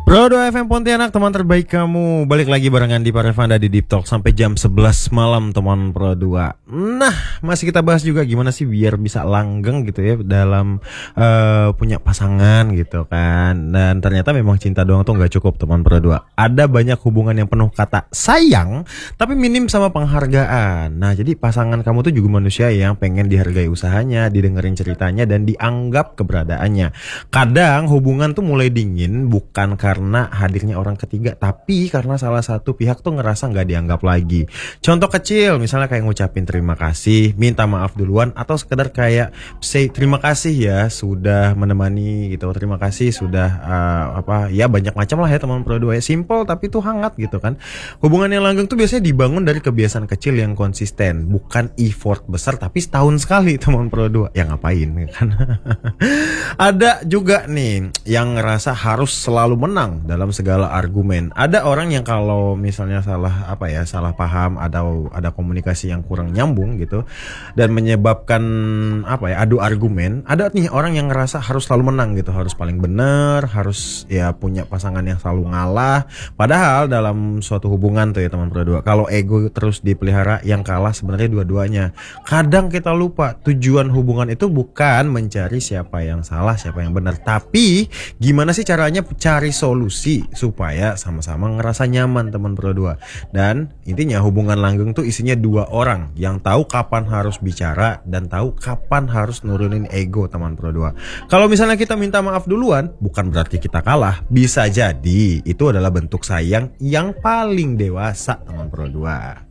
Pro 2 FM Pontianak, teman terbaik kamu. Balik lagi barengan di Parevanda di Deep Talk sampai jam 11 malam teman Pro 2. Nah, masih kita bahas juga gimana sih biar bisa langgeng gitu ya dalam punya pasangan gitu kan. Dan ternyata memang cinta doang tuh gak cukup teman Pro 2. Ada banyak hubungan yang penuh kata sayang tapi minim sama penghargaan. Nah, jadi pasangan kamu tuh juga manusia yang pengen dihargai usahanya, didengerin ceritanya dan dianggap keberadaannya. Kadang hubungan tuh mulai dingin bukan karena hadirnya orang ketiga, tapi karena salah satu pihak tuh ngerasa gak dianggap lagi. Contoh kecil, misalnya kayak ngucapin terima kasih, minta maaf duluan, atau sekedar kayak say terima kasih ya sudah menemani gitu, terima kasih sudah ya banyak macam lah ya teman Pro 2 ya. Simple tapi tuh hangat gitu kan. Hubungan yang langgeng tuh biasanya dibangun dari kebiasaan kecil yang konsisten, bukan effort besar tapi setahun sekali teman Pro 2. Ya ngapain kan. Ada juga nih yang ngerasa harus selalu menang dalam segala argumen. Ada orang yang kalau misalnya salah paham atau ada komunikasi yang kurang nyambung gitu dan menyebabkan adu argumen. Ada nih orang yang ngerasa harus selalu menang gitu, harus paling benar, harus ya punya pasangan yang selalu ngalah. Padahal dalam suatu hubungan tuh ya teman Pro 2, kalau ego terus dipelihara, yang kalah sebenarnya dua-duanya. Kadang kita lupa tujuan hubungan itu bukan mencari siapa yang salah, siapa yang benar, tapi gimana sih caranya cari solusi supaya sama-sama ngerasa nyaman teman Pro 2. Dan intinya hubungan langgeng tuh isinya dua orang yang tahu kapan harus bicara dan tahu kapan harus nurunin ego teman Pro 2. Kalau misalnya kita minta maaf duluan, bukan berarti kita kalah. Bisa jadi itu adalah bentuk sayang yang paling dewasa teman Pro 2.